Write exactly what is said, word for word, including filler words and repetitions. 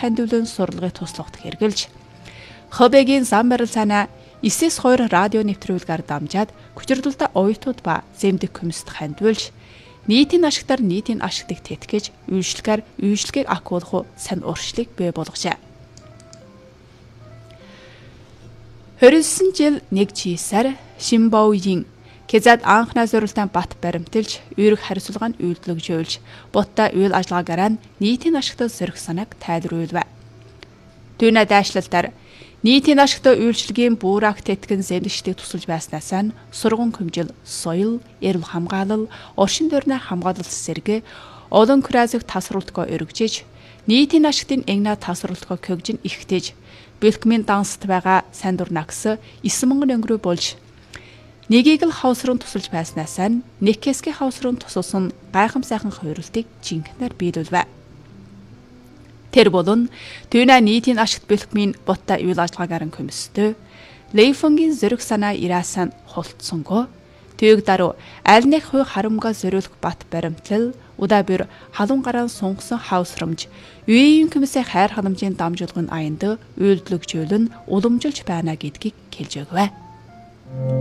хандивлын сурлагыг туслахад хэрэгжилж Хобегийн зам барил санаа эс эс хоёр радио нэвтрүүлгээр дамжаад хүчирдэлтэй оюутнууд ба зэмдэг комист хандивлж нийтийн ашигтар нийтийн ашигтыг тэтгэж үйлчлэгээр үйлчлэгийг акуулах сайн уршлыг бий болгожээ. хоёр сан жил нэг жисаар Шимбаогийн Кезад анхнаа зорилтын бат баримтэлж, үүрэг хариуцлагыг үйлдвэрлэж, ботта үйл ажиллагаагаар нийтийн ашигтай зорих санааг тайлбарлав. Түүний дайшлалтаар нийтийн ашигтай үйлчлэгийн бүр акт тэтгэн зэмлэгчдийг тусалж байснаас нь сургууль хэмжил, соёл, эрүүл хамгаалал, оршин тойрны хамгаалал зэрэг олон күрээсийг тасруултгаа өргөжж, нийтийн ашигтын эгнаа тасруултгаа көгжин ихтэж, бэлтгэмийн данст байгаа сайн дурнагс девять мянган өнгөрөө болж нэгийг л хавсрын тусалж байснаас нь Неккесгийн хавсрын тусалсан гайхам сайхан хувирлтыг жинхэнээр биелүүлвэ. Тэр болон түүний нийтийн ашигт бэлтгэмийн ботта үйл ажиллагаагаар комистэй Лейфонгийн зэрэг санаа ираасан холтсонго тийг даруй аль нэг хуй харамга зориулах бат баримтлал удаа бүр халуун гараан сунгасан хавсрамж үеийн комиссийн хайр халамжийн дамжуулгын аянд үйлдвэрлэгжүүлэн уламжилж байна гэдгийг хэлж өгвэ.